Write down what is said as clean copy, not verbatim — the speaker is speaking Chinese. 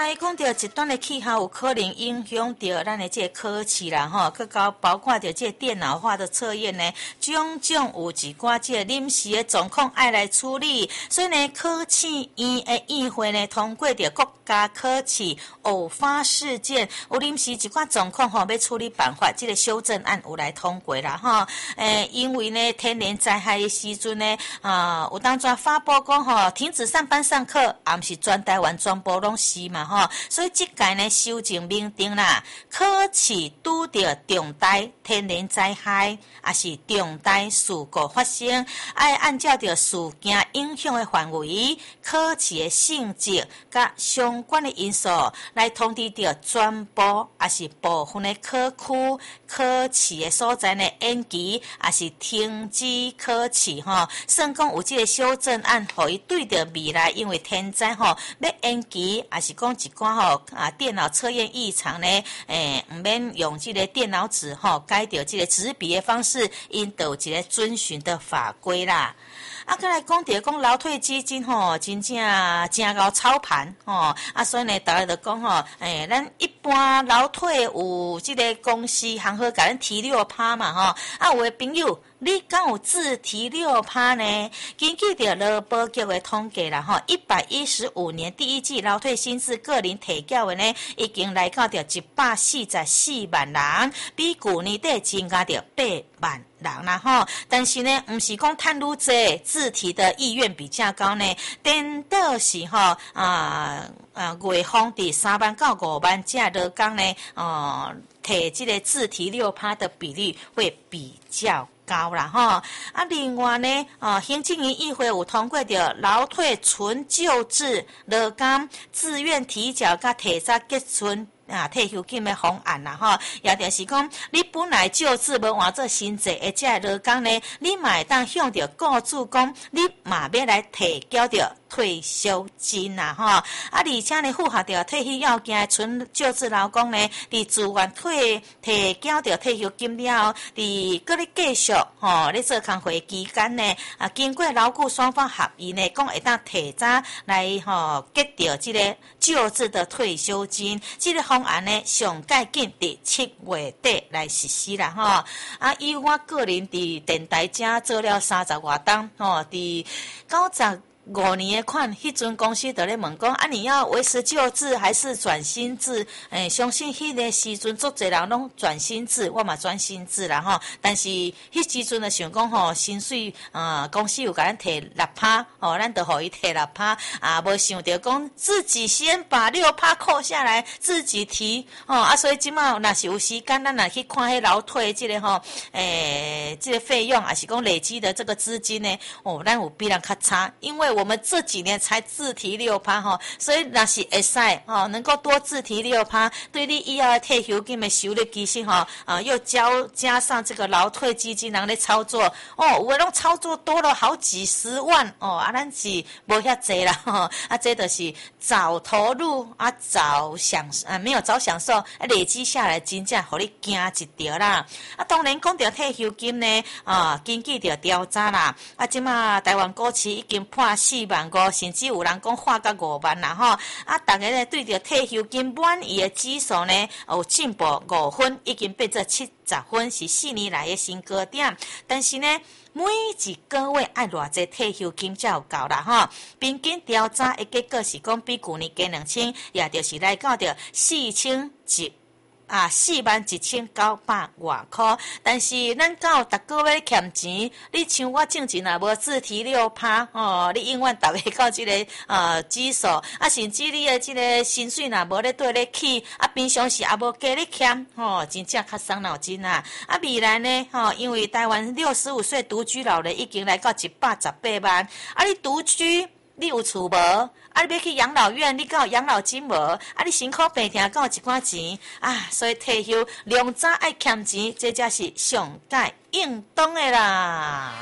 伊讲到极端的气候有可能影响到咱的这个考试啦吼，佮包括着这个电脑化的测验呢，种种有一寡这个临时的状况爱来处理，所以呢，考试院的议会呢通过着国家考试偶发事件有临时一寡状况吼，要处理办法，这个修正案有来通过啦吼。因为呢天然灾害的时阵呢，有当作发布讲吼，停止上班上课，也毋是全台湾全部拢是嘛吼，所以这届呢修正明定啦，考试拄着重大天然灾害，也是重大事故发生，爱按照着事件影响的范围、考试的性质甲相关的因素来通知着全部也是部分的考区、考试的所在呢延期，也是停止考试吼。算讲有这个修正案，互伊对着未来因为天灾吼要延期，也是讲一寡吼电脑测验异常呢，唔免用这个电脑纸吼，改掉这个纸笔的方式，因都有一个遵循的法规啦。再来讲到讲劳退基金吼，真正高操盘吼，所以呢，大家就讲吼，咱一般劳退有这个公司行好，甲咱提6%嘛吼，有的朋友。你敢有自提6%呢？根据着劳保局的统计啦，吼，115年第一季劳退薪资个人提缴的呢，已经来到着144万人，比去年底增加着8万人啦，吼。但是呢，不是讲赚愈多，自提的意愿比较高呢，颠倒是吼月俸伫3万到5万这劳工呢，提这个自提6%的比例会比较高啦吼，另外呢，行政院议会有通过着劳退纯旧制劳工自愿提缴甲提早结存退休金的方案啦吼，也就是讲，你本来就制无换做新制的这劳工呢，你嘛会当向着雇主讲，你嘛要来提交着退休金啦吼，而且呢，符合着退休要件的纯旧制劳工呢，伫自愿提交着退休金了后，伫搁咧继续咧做工会期间呢，经过劳雇双方合意呢，讲会当提早来结着这个旧制的退休金，这个方案呢，上介紧伫7月底来实施啦吼。以我个人伫电台遮做了30多档伫95年的款，迄阵公司就咧问讲，你要维持旧制还是转新制？相信迄个时阵足侪人拢转新制，我嘛转新制啦吼。但是迄时阵呢想讲吼，薪水公司有甲咱摕6%，咱就互伊摕6%，无想到讲自己先把6%扣下来，自己提所以即马若是有时间，咱若去看迄劳退这个这个费用，还是讲累积的这个资金呢，咱有比人较差，因为我们这几年才自提6%所以若是会使能够多自提6%，对你以后的退休金的收入其实又加上这个劳退基金人咧操作有的拢操作多了好几十万咱是无遐济啦这就是早投入没有早享受，累积下来真正互你惊一条啦。当然讲到退休金呢根据着调查啦，即马台湾股市已经破4万5，甚至有人讲破到5万啦吼。大家呢对着退休金满意的指数呢有进步5分，已经变做70分，是4年来的新高点。但是呢，每一个月爱偌济退休金才有够啦吼。平均调查的结果是讲比去年加2000，也就是来到着41900外块，但是咱到逐个月欠钱，你像我正钱也无自提6%你永远达袂到这个指数，甚至你的这个薪水若无咧对咧起，平常时也无加咧欠真正较伤脑筋啊。未来呢因为台湾65岁独居老人已经来到118万，你独居。你有厝无？你要去养老院，你敢有养老金无？你身躯病痛敢有一寡钱所以退休量早爱欠钱，这才是上界应当的啦。